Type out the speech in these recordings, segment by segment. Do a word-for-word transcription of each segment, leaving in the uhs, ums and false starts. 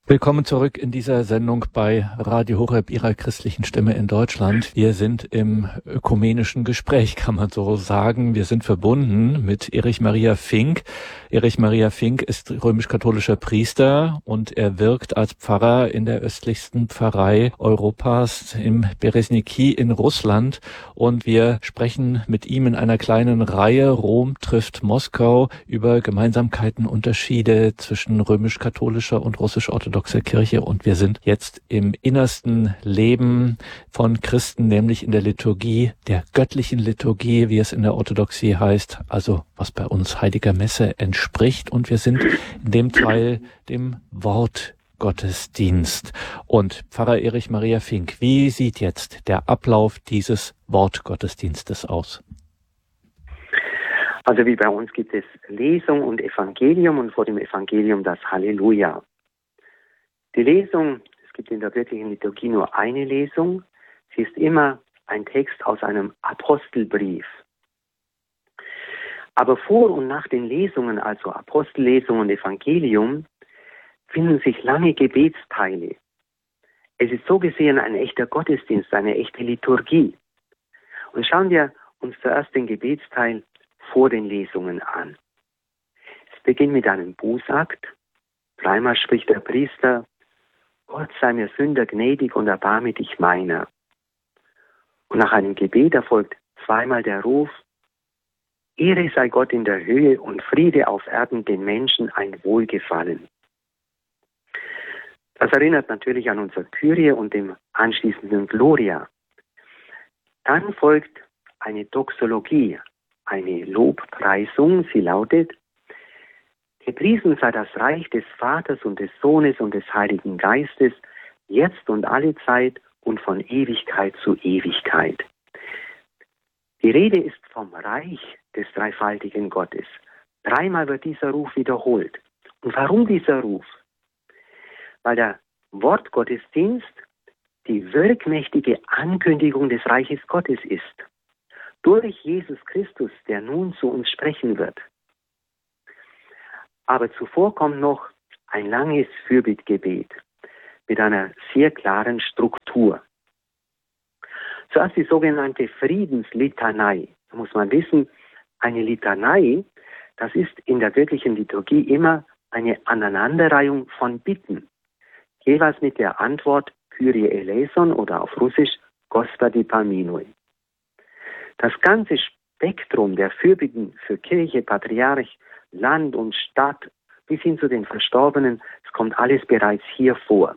Willkommen zurück in dieser Sendung bei Radio Horeb, Ihrer christlichen Stimme in Deutschland. Wir sind im ökumenischen Gespräch, kann man so sagen. Wir sind verbunden mit Erich Maria Fink. Erich Maria Fink ist römisch-katholischer Priester und er wirkt als Pfarrer in der östlichsten Pfarrei Europas, im Beresniki in Russland. Und wir sprechen mit ihm in einer kleinen Reihe Rom trifft Moskau über Gemeinsamkeiten, Unterschiede zwischen römisch-katholischer und russisch-orthodoxer Kirche, und wir sind jetzt im innersten Leben von Christen, nämlich in der Liturgie, der göttlichen Liturgie, wie es in der Orthodoxie heißt, also was bei uns Heiliger Messe entspricht, und wir sind in dem Teil dem Wortgottesdienst. Und Pfarrer Erich Maria Fink, wie sieht jetzt der Ablauf dieses Wortgottesdienstes aus? Also wie bei uns gibt es Lesung und Evangelium und vor dem Evangelium das Halleluja. Die Lesung, es gibt in der göttlichen Liturgie nur eine Lesung. Sie ist immer ein Text aus einem Apostelbrief. Aber vor und nach den Lesungen, also Apostellesung und Evangelium, finden sich lange Gebetsteile. Es ist so gesehen ein echter Gottesdienst, eine echte Liturgie. Und schauen wir uns zuerst den Gebetsteil vor den Lesungen an. Es beginnt mit einem Bußakt. Dreimal spricht der Priester: Gott sei mir Sünder gnädig und erbarme dich meiner. Und nach einem Gebet erfolgt zweimal der Ruf: Ehre sei Gott in der Höhe und Friede auf Erden den Menschen ein Wohlgefallen. Das erinnert natürlich an unser Kyrie und dem anschließenden Gloria. Dann folgt eine Doxologie, eine Lobpreisung. Sie lautet: Gepriesen sei das Reich des Vaters und des Sohnes und des Heiligen Geistes, jetzt und alle Zeit und von Ewigkeit zu Ewigkeit. Die Rede ist vom Reich des dreifaltigen Gottes. Dreimal wird dieser Ruf wiederholt. Und warum dieser Ruf? Weil der Wortgottesdienst die wirkmächtige Ankündigung des Reiches Gottes ist. Durch Jesus Christus, der nun zu uns sprechen wird. Aber zuvor kommt noch ein langes Fürbittgebet mit einer sehr klaren Struktur. Zuerst die sogenannte Friedenslitanei. Da muss man wissen, eine Litanei, das ist in der göttlichen Liturgie immer eine Aneinanderreihung von Bitten. Jeweils mit der Antwort Kyrie eleison oder auf Russisch Gospodi pomiluj. Das ganze Spektrum der Fürbitten für Kirche, Patriarch, Land und Stadt bis hin zu den Verstorbenen, es kommt alles bereits hier vor.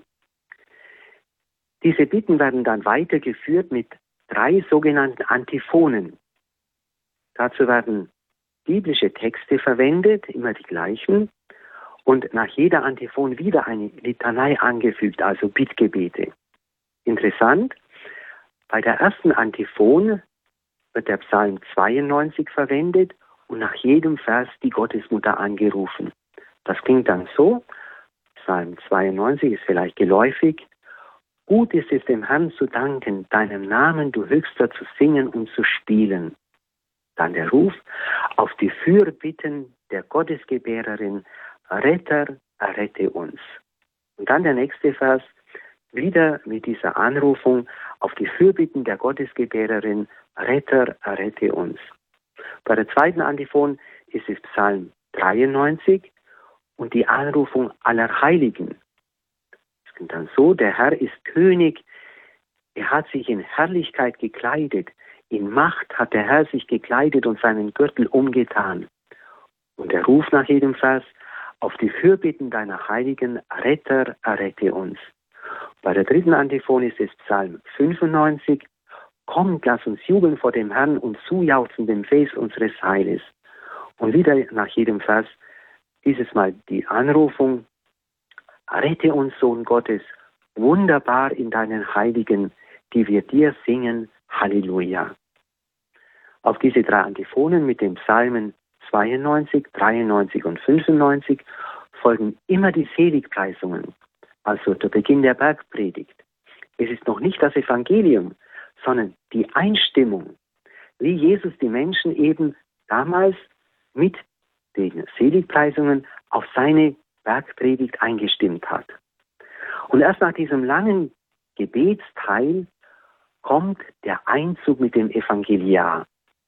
Diese Bitten werden dann weitergeführt mit drei sogenannten Antiphonen. Dazu werden biblische Texte verwendet, immer die gleichen, und nach jeder Antiphon wieder eine Litanei angefügt, also Bittgebete. Interessant, bei der ersten Antiphon wird der Psalm zweiundneunzig verwendet und nach jedem Vers die Gottesmutter angerufen. Das klingt dann so: Psalm zweiundneunzig ist vielleicht geläufig. Gut ist es dem Herrn zu danken, deinem Namen, du Höchster, zu singen und zu spielen. Dann der Ruf auf die Fürbitten der Gottesgebärerin: Retter, errette uns. Und dann der nächste Vers, wieder mit dieser Anrufung auf die Fürbitten der Gottesgebärerin: Retter, errette uns. Bei der zweiten Antiphon ist es Psalm dreiundneunzig und die Anrufung aller Heiligen. Es klingt dann so: Der Herr ist König, er hat sich in Herrlichkeit gekleidet, in Macht hat der Herr sich gekleidet und seinen Gürtel umgetan. Und der Ruf nach jedem Vers: Auf die Fürbitten deiner Heiligen, Retter, errette uns. Bei der dritten Antiphon ist es Psalm fünfundneunzig. Kommt, lass uns jubeln vor dem Herrn und zujauchzen dem Fels unseres Heiles. Und wieder nach jedem Vers, dieses Mal die Anrufung: Rette uns, Sohn Gottes, wunderbar in deinen Heiligen, die wir dir singen, Halleluja. Auf diese drei Antiphonen mit den Psalmen zweiundneunzig, dreiundneunzig und fünfundneunzig folgen immer die Seligpreisungen, also der Beginn der Bergpredigt. Es ist noch nicht das Evangelium, sondern die Einstimmung, wie Jesus die Menschen eben damals mit den Seligpreisungen auf seine Bergpredigt eingestimmt hat. Und erst nach diesem langen Gebetsteil kommt der Einzug mit dem Evangeliar.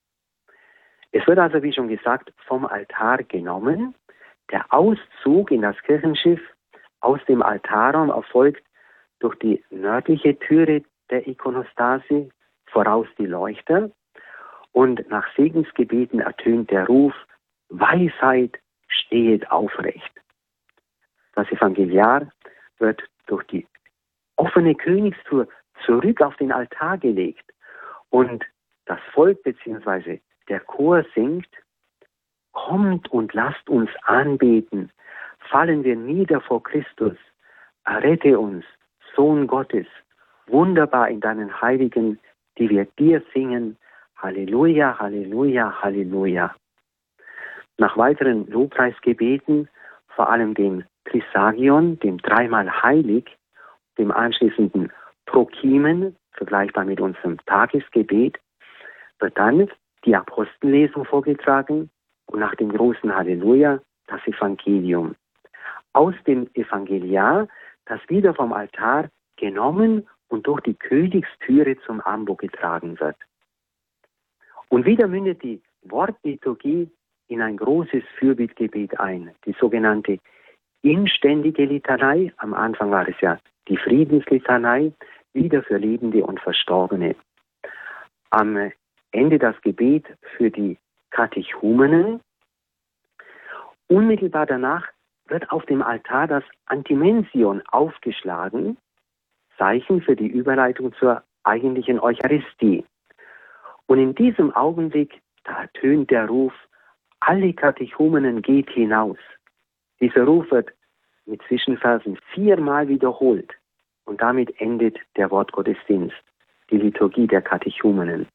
Es wird also, wie schon gesagt, vom Altar genommen. Der Auszug in das Kirchenschiff aus dem Altarraum erfolgt durch die nördliche Türe der Ikonostase, voraus die Leuchter. Und nach Segensgebeten ertönt der Ruf: Weisheit, stehet aufrecht. Das Evangeliar wird durch die offene Königstür zurück auf den Altar gelegt. Und das Volk bzw. der Chor singt: Kommt und lasst uns anbeten, fallen wir nieder vor Christus, errette uns, Sohn Gottes, wunderbar in deinen Heiligen, die wir dir singen, Halleluja, Halleluja, Halleluja. Nach weiteren Lobpreisgebeten, vor allem dem Trisagion, dem dreimal heilig, dem anschließenden Prokimen, vergleichbar mit unserem Tagesgebet, wird dann die Apostellesung vorgetragen und nach dem großen Halleluja das Evangelium. Aus dem Evangeliar, das wieder vom Altar genommen und durch die Königstüre zum Ambo getragen wird. Und wieder mündet die Wortliturgie in ein großes Fürbittgebet ein, die sogenannte inständige Litanei. Am Anfang war es ja die Friedenslitanei, wieder für Lebende und Verstorbene. Am Ende das Gebet für die Katechumenen. Unmittelbar danach wird auf dem Altar das Antimension aufgeschlagen, Zeichen für die Überleitung zur eigentlichen Eucharistie. Und in diesem Augenblick, da ertönt der Ruf: Alle Katechumenen geht hinaus. Dieser Ruf wird mit Zwischenversen viermal wiederholt und damit endet der Wortgottesdienst, die Liturgie der Katechumenen.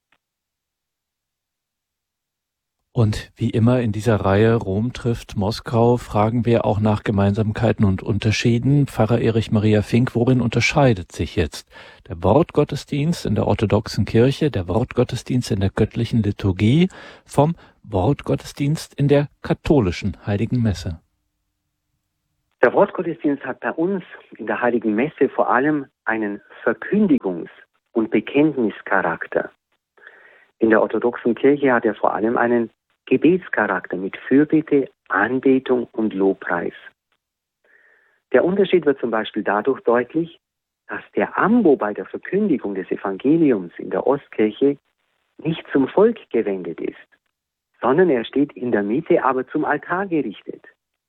Und wie immer in dieser Reihe Rom trifft Moskau fragen wir auch nach Gemeinsamkeiten und Unterschieden. Pfarrer Erich Maria Fink, worin unterscheidet sich jetzt der Wortgottesdienst in der orthodoxen Kirche, der Wortgottesdienst in der göttlichen Liturgie vom Wortgottesdienst in der katholischen Heiligen Messe? Der Wortgottesdienst hat bei uns in der Heiligen Messe vor allem einen Verkündigungs- und Bekenntnischarakter. In der orthodoxen Kirche hat er vor allem einen Gebetscharakter mit Fürbitte, Anbetung und Lobpreis. Der Unterschied wird zum Beispiel dadurch deutlich, dass der Ambo bei der Verkündigung des Evangeliums in der Ostkirche nicht zum Volk gewendet ist, sondern er steht in der Mitte, aber zum Altar gerichtet.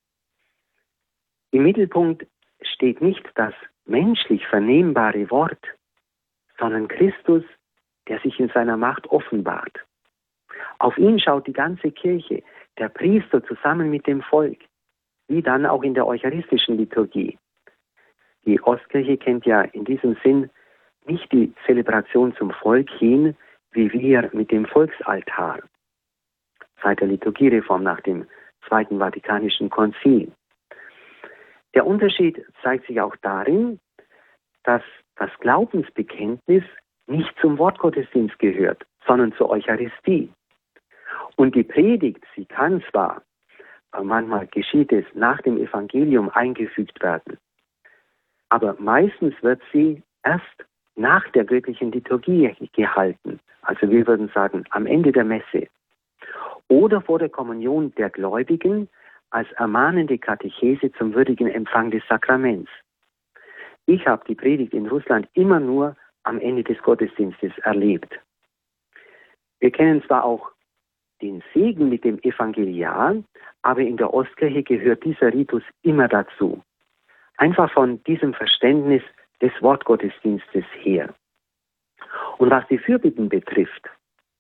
Im Mittelpunkt steht nicht das menschlich vernehmbare Wort, sondern Christus, der sich in seiner Macht offenbart. Auf ihn schaut die ganze Kirche, der Priester zusammen mit dem Volk, wie dann auch in der eucharistischen Liturgie. Die Ostkirche kennt ja in diesem Sinn nicht die Zelebration zum Volk hin, wie wir mit dem Volksaltar, seit der Liturgiereform nach dem Zweiten Vatikanischen Konzil. Der Unterschied zeigt sich auch darin, dass das Glaubensbekenntnis nicht zum Wortgottesdienst gehört, sondern zur Eucharistie. Und die Predigt, sie kann zwar, manchmal geschieht es nach dem Evangelium, eingefügt werden, aber meistens wird sie erst nach der göttlichen Liturgie gehalten. Also wir würden sagen, am Ende der Messe. Oder vor der Kommunion der Gläubigen als ermahnende Katechese zum würdigen Empfang des Sakraments. Ich habe die Predigt in Russland immer nur am Ende des Gottesdienstes erlebt. Wir kennen zwar auch den Segen mit dem Evangeliar, aber in der Ostkirche gehört dieser Ritus immer dazu. Einfach von diesem Verständnis des Wortgottesdienstes her. Und was die Fürbitten betrifft,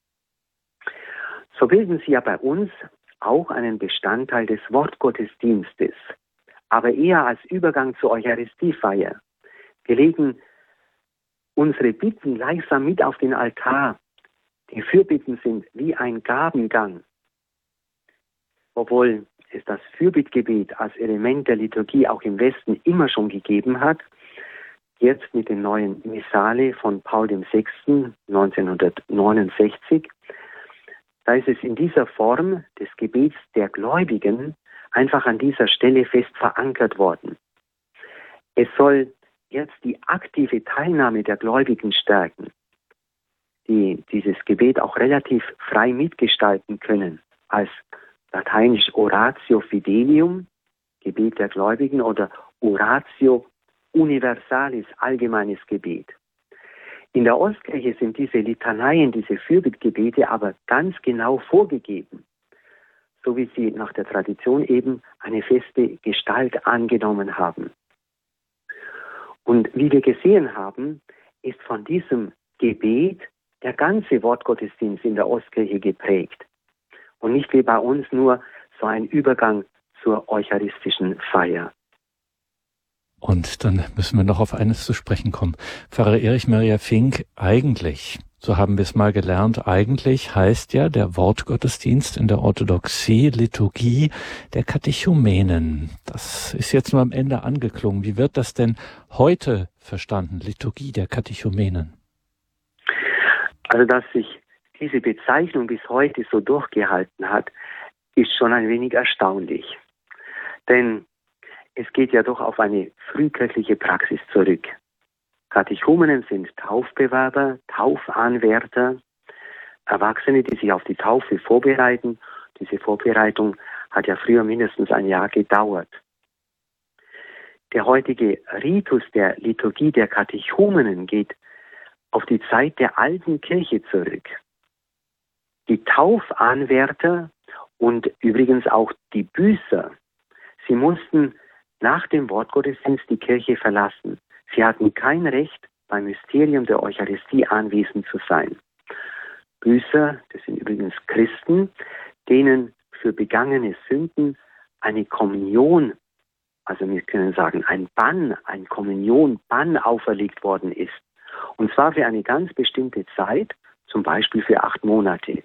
so bilden sie ja bei uns auch einen Bestandteil des Wortgottesdienstes, aber eher als Übergang zur Eucharistiefeier. Wir legen unsere Bitten gleichsam mit auf den Altar. Die Fürbitten sind wie ein Gabengang. Obwohl es das Fürbittgebet als Element der Liturgie auch im Westen immer schon gegeben hat, jetzt mit den neuen Missale von Paul der Sechste neunzehnhundertneunundsechzig, da ist es in dieser Form des Gebets der Gläubigen einfach an dieser Stelle fest verankert worden. Es soll jetzt die aktive Teilnahme der Gläubigen stärken, die dieses Gebet auch relativ frei mitgestalten können, als lateinisch Oratio Fidelium, Gebet der Gläubigen, oder Oratio Universalis, allgemeines Gebet. In der Ostkirche sind diese Litaneien, diese Fürbittgebete aber ganz genau vorgegeben, so wie sie nach der Tradition eben eine feste Gestalt angenommen haben. Und wie wir gesehen haben, ist von diesem Gebet der ganze Wortgottesdienst in der Ostkirche geprägt. Und nicht wie bei uns nur so ein Übergang zur eucharistischen Feier. Und dann müssen wir noch auf eines zu sprechen kommen. Pfarrer Erich Maria Fink, eigentlich, so haben wir es mal gelernt, eigentlich heißt ja der Wortgottesdienst in der Orthodoxie Liturgie der Katechumenen. Das ist jetzt nur am Ende angeklungen. Wie wird das denn heute verstanden, Liturgie der Katechumenen? Also, dass sich diese Bezeichnung bis heute so durchgehalten hat, ist schon ein wenig erstaunlich. Denn es geht ja doch auf eine frühkirchliche Praxis zurück. Katechumenen sind Taufbewerber, Taufanwärter, Erwachsene, die sich auf die Taufe vorbereiten. Diese Vorbereitung hat ja früher mindestens ein Jahr gedauert. Der heutige Ritus der Liturgie der Katechumenen geht auf die Zeit der alten Kirche zurück. Die Taufanwärter und übrigens auch die Büßer, sie mussten nach dem Wortgottesdienst die Kirche verlassen. Sie hatten kein Recht, beim Mysterium der Eucharistie anwesend zu sein. Büßer, das sind übrigens Christen, denen für begangene Sünden eine Kommunion, also wir können sagen ein Bann, ein Kommunionbann auferlegt worden ist. Und zwar für eine ganz bestimmte Zeit, zum Beispiel für acht Monate.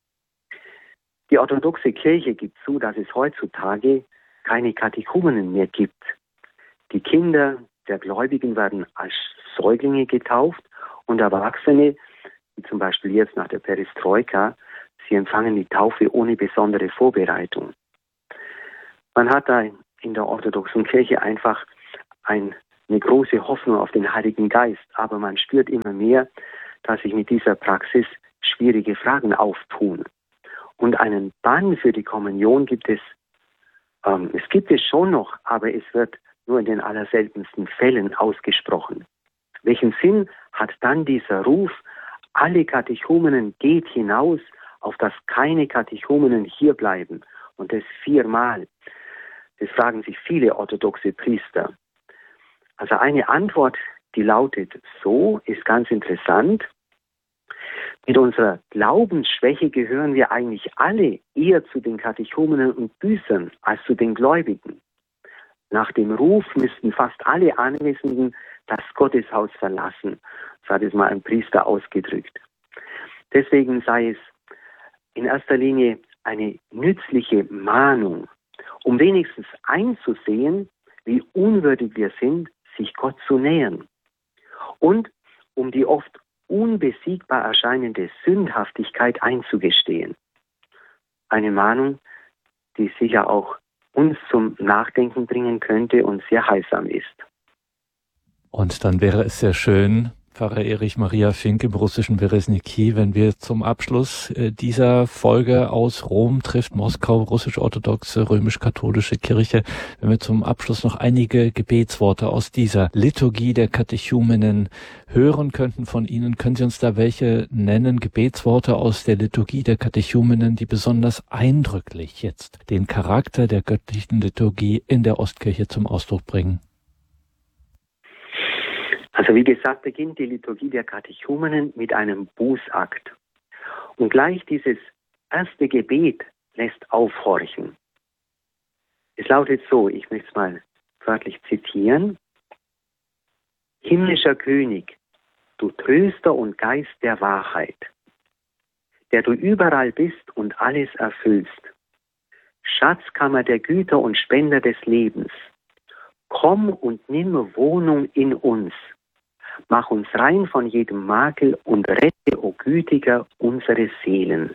Die orthodoxe Kirche gibt zu, dass es heutzutage keine Katechumenen mehr gibt. Die Kinder der Gläubigen werden als Säuglinge getauft und Erwachsene, wie zum Beispiel jetzt nach der Perestroika, sie empfangen die Taufe ohne besondere Vorbereitung. Man hat da in der orthodoxen Kirche einfach ein, eine große Hoffnung auf den Heiligen Geist, aber man spürt immer mehr, dass sich mit dieser Praxis schwierige Fragen auftun. Und einen Bann für die Kommunion gibt es, ähm, es gibt es schon noch, aber es wird nur in den allerseltensten Fällen ausgesprochen. Welchen Sinn hat dann dieser Ruf, alle Katechumenen geht hinaus, auf dass keine Katechumenen hier bleiben? Und das viermal. Das fragen sich viele orthodoxe Priester. Also eine Antwort, die lautet so, ist ganz interessant. Mit unserer Glaubensschwäche gehören wir eigentlich alle eher zu den Katechumenen und Büßern als zu den Gläubigen. Nach dem Ruf müssten fast alle Anwesenden das Gotteshaus verlassen, so hat es mal ein Priester ausgedrückt. Deswegen sei es in erster Linie eine nützliche Mahnung, um wenigstens einzusehen, wie unwürdig wir sind, sich Gott zu nähern. Und um die oft unbesiegbar erscheinende Sündhaftigkeit einzugestehen. Eine Mahnung, die sicher auch uns zum Nachdenken bringen könnte und sehr heilsam ist. Und dann wäre es sehr schön, Pfarrer Erich Maria Fink im russischen Beresniki, wenn wir zum Abschluss äh, dieser Folge aus Rom trifft Moskau, russisch-orthodoxe, römisch-katholische Kirche, wenn wir zum Abschluss noch einige Gebetsworte aus dieser Liturgie der Katechumenen hören könnten von Ihnen. Können Sie uns da welche nennen, Gebetsworte aus der Liturgie der Katechumenen, die besonders eindrücklich jetzt den Charakter der göttlichen Liturgie in der Ostkirche zum Ausdruck bringen? Also wie gesagt, beginnt die Liturgie der Katechumenen mit einem Bußakt. Und gleich dieses erste Gebet lässt aufhorchen. Es lautet so, ich möchte es mal wörtlich zitieren. Himmlischer König, du Tröster und Geist der Wahrheit, der du überall bist und alles erfüllst, Schatzkammer der Güter und Spender des Lebens, komm und nimm Wohnung in uns. Mach uns rein von jedem Makel und rette, o Gütiger, unsere Seelen.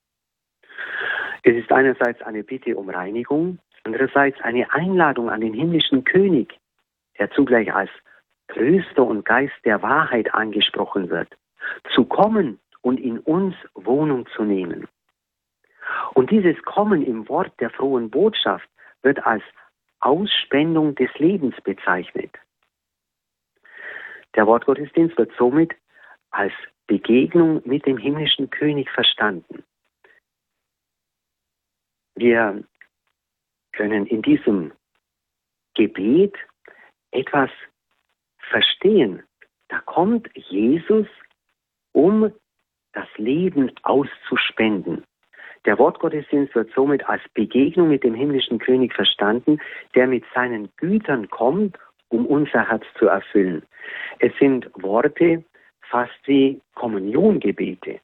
Es ist einerseits eine Bitte um Reinigung, andererseits eine Einladung an den himmlischen König, der zugleich als Tröster und Geist der Wahrheit angesprochen wird, zu kommen und in uns Wohnung zu nehmen. Und dieses Kommen im Wort der frohen Botschaft wird als Ausspendung des Lebens bezeichnet. Der Wortgottesdienst wird somit als Begegnung mit dem himmlischen König verstanden. Wir können in diesem Gebet etwas verstehen. Da kommt Jesus, um das Leben auszuspenden. Der Wortgottesdienst wird somit als Begegnung mit dem himmlischen König verstanden, der mit seinen Gütern kommt, um unser Herz zu erfüllen. Es sind Worte fast wie Kommuniongebete.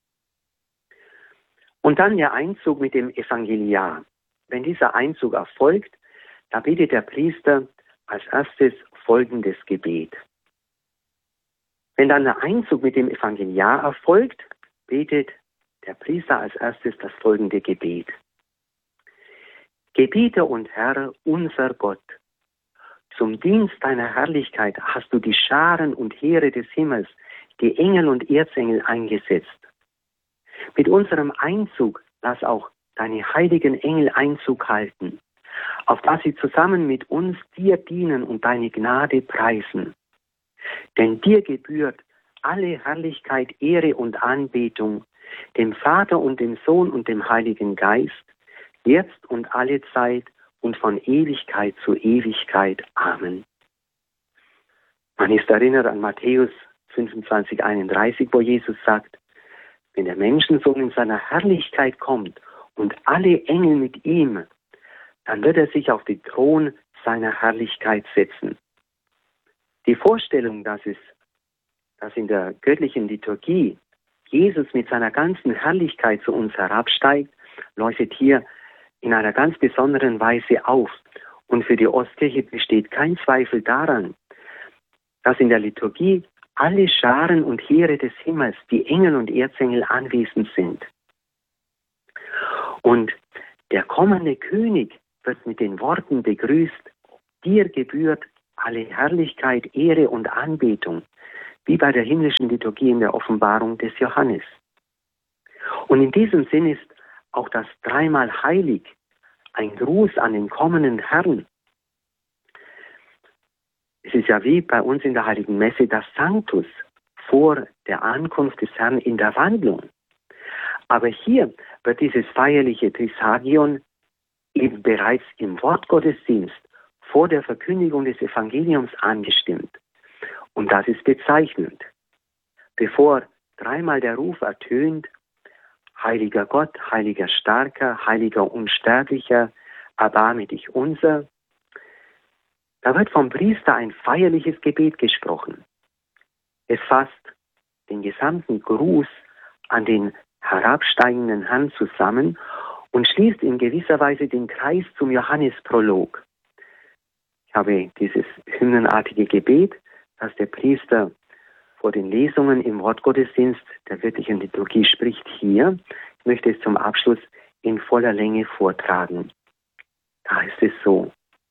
Und dann der Einzug mit dem Evangeliar. Wenn dieser Einzug erfolgt, da betet der Priester als erstes folgendes Gebet. Wenn dann der Einzug mit dem Evangeliar erfolgt, betet der Priester als erstes das folgende Gebet. Gebieter und Herr, unser Gott, zum Dienst deiner Herrlichkeit hast du die Scharen und Heere des Himmels, die Engel und Erzengel eingesetzt. Mit unserem Einzug lass auch deine heiligen Engel Einzug halten, auf dass sie zusammen mit uns dir dienen und deine Gnade preisen. Denn dir gebührt alle Herrlichkeit, Ehre und Anbetung, dem Vater und dem Sohn und dem Heiligen Geist, jetzt und alle Zeit und von Ewigkeit zu Ewigkeit. Amen. Man ist erinnert an Matthäus fünfundzwanzig, einunddreißig, wo Jesus sagt, wenn der Menschensohn in seiner Herrlichkeit kommt und alle Engel mit ihm, dann wird er sich auf den Thron seiner Herrlichkeit setzen. Die Vorstellung, dass es, dass in der göttlichen Liturgie Jesus mit seiner ganzen Herrlichkeit zu uns herabsteigt, leuchtet hier in einer ganz besonderen Weise auf. Und für die Ostkirche besteht kein Zweifel daran, dass in der Liturgie alle Scharen und Heere des Himmels, die Engel und Erzengel anwesend sind. Und der kommende König wird mit den Worten begrüßt, dir gebührt alle Herrlichkeit, Ehre und Anbetung, wie bei der himmlischen Liturgie in der Offenbarung des Johannes. Und in diesem Sinn ist auch das dreimal heilig ein Gruß an den kommenden Herrn. Es ist ja wie bei uns in der Heiligen Messe das Sanctus vor der Ankunft des Herrn in der Wandlung. Aber hier wird dieses feierliche Trisagion eben bereits im Wortgottesdienst vor der Verkündigung des Evangeliums angestimmt. Und das ist bezeichnend. Bevor dreimal der Ruf ertönt, Heiliger Gott, Heiliger Starker, Heiliger Unsterblicher, erbarme dich unser, da wird vom Priester ein feierliches Gebet gesprochen. Es fasst den gesamten Gruß an den herabsteigenden Herrn zusammen und schließt in gewisser Weise den Kreis zum Johannesprolog. Ich habe dieses hymnenartige Gebet, das der Priester vor den Lesungen im Wortgottesdienst der wirklichen Liturgie spricht, hier. Ich möchte es zum Abschluss in voller Länge vortragen. Da ist es so.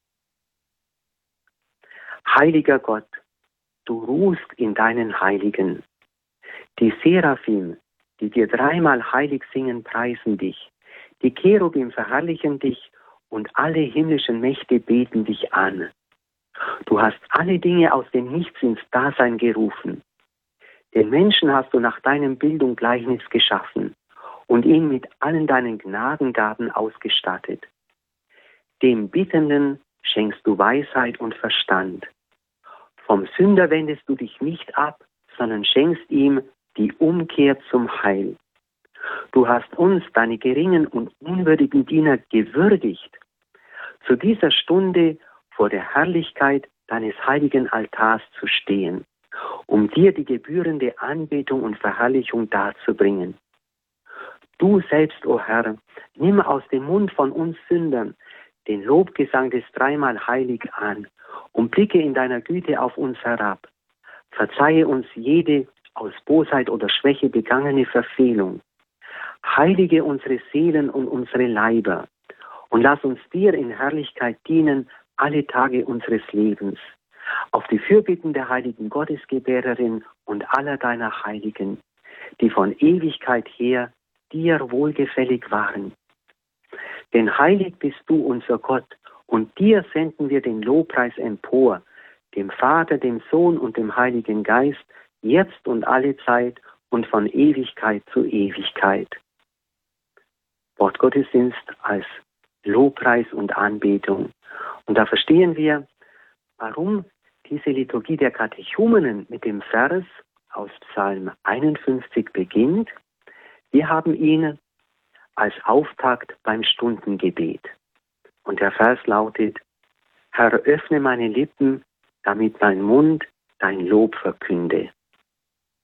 Heiliger Gott, du ruhst in deinen Heiligen. Die Seraphim, die dir dreimal heilig singen, preisen dich. Die Cherubim verherrlichen dich und alle himmlischen Mächte beten dich an. Du hast alle Dinge aus dem Nichts ins Dasein gerufen. Den Menschen hast du nach deinem Bild und Gleichnis geschaffen und ihn mit allen deinen Gnadengaben ausgestattet. Dem Bittenden schenkst du Weisheit und Verstand. Vom Sünder wendest du dich nicht ab, sondern schenkst ihm die Umkehr zum Heil. Du hast uns, deine geringen und unwürdigen Diener, gewürdigt, zu dieser Stunde vor der Herrlichkeit deines heiligen Altars zu stehen, um dir die gebührende Anbetung und Verherrlichung darzubringen. Du selbst, o Herr, nimm aus dem Mund von uns Sündern den Lobgesang des dreimal heilig an und blicke in deiner Güte auf uns herab. Verzeihe uns jede aus Bosheit oder Schwäche begangene Verfehlung. Heilige unsere Seelen und unsere Leiber und lass uns dir in Herrlichkeit dienen alle Tage unseres Lebens. auf die Fürbitten der heiligen Gottesgebärerin und aller deiner Heiligen, die von Ewigkeit her dir wohlgefällig waren. Denn heilig bist du, unser Gott, und dir senden wir den Lobpreis empor, dem Vater, dem Sohn und dem Heiligen Geist, jetzt und alle Zeit und von Ewigkeit zu Ewigkeit. Wortgottesdienst als Lobpreis und Anbetung. Und da verstehen wir, warum diese Liturgie der Katechumenen mit dem Vers aus Psalm einundfünfzig beginnt. Wir haben ihn als Auftakt beim Stundengebet. Und der Vers lautet: Herr, öffne meine Lippen, damit mein Mund dein Lob verkünde.